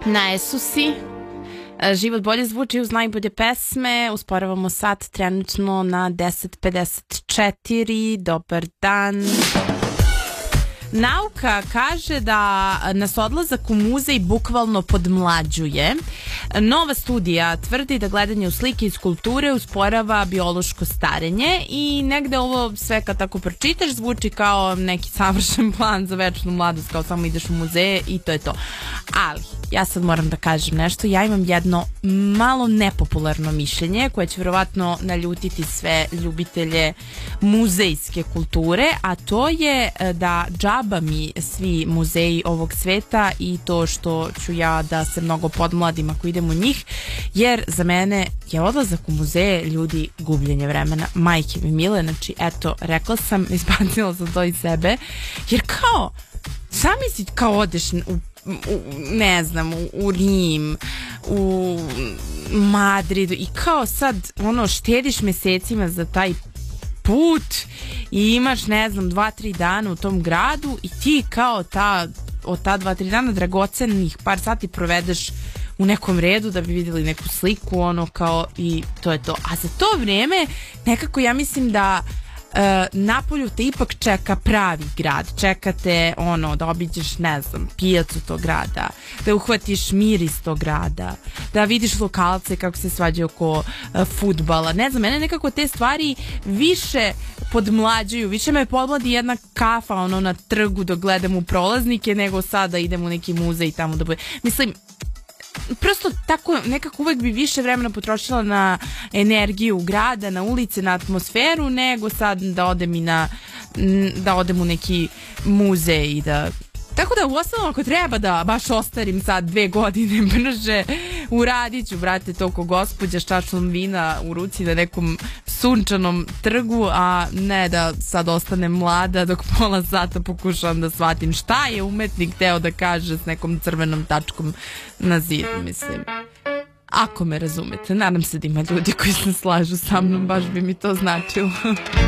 Na Esusi. Život bolje zvuči uz najbolje pesme. Usporavamo sat trenutno na 10:54. Dobar dan. Nauka kaže da nas odlazak u muzej bukvalno podmlađuje. Nova studija tvrdi da gledanje u slike i skulpture usporava biološko starenje i negde ovo sve kad tako pročitaš zvuči kao neki savršen plan za večnu mladost, kao samo ideš u muzeje i to je to. Ali ja sad moram da kažem nešto, ja imam jedno malo nepopularno mišljenje koje će verovatno naljutiti sve ljubitelje muzejske kulture, a to je da džaba mi svi muzeji ovog sveta i to što ću ja da se mnogo podmladim ako idem u njih, jer za mene je odlazak u muzeje, ljudi, gubljenje vremena. Majke mi mile, znači eto, rekla sam, izbacila sam to iz sebe, jer kao, sami si kao odeš ne znam, u Rim, u Madridu i kao sad štediš mesecima za taj put i imaš, ne znam, 2-3 dana u tom gradu i ti kao od ta 2-3 dana dragocenih par sati provedeš u nekom redu da bi vidjeli neku sliku, kao, i to je to. A za to vrijeme nekako ja mislim da napolju te ipak čeka pravi grad, čekate da obiđeš, ne znam, pijacu tog grada, da uhvatiš miris tog grada, da vidiš lokalce kako se svađaju oko fudbala, ne znam, mene nekako te stvari više podmlađuju, više me podmladi jedna kafa na trgu dok gledam u prolaznike nego sada idem u neki muzej i tamo da bude, mislim, prosto tako nekako uvek bi više vremena potrošila na energiju grada, na ulice, na atmosferu, nego sad da odem u neki muzej i da... Tako da, uostalom, ako treba da baš ostarim sad 2 godine brže, uradit ću, brate, to ko gospođa s čašom vina u ruci na nekom sunčanom trgu, a ne da sad ostanem mlada dok pola sata pokušavam da shvatim šta je umetnik teo da kaže s nekom crvenom tačkom na zidu, mislim. Ako me razumete, nadam se da ima ljudi koji se slažu sa mnom, baš bi mi to značilo.